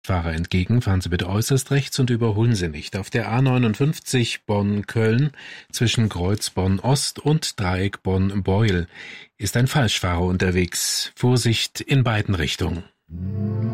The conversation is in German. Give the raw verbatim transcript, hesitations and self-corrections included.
Fahrer entgegen, fahren Sie bitte äußerst rechts und überholen Sie nicht. Auf der A neunundfünfzig Bonn-Köln zwischen Kreuz Bonn-Ost und Dreieck Bonn-Beuel ist ein Falschfahrer unterwegs. Vorsicht in beiden Richtungen.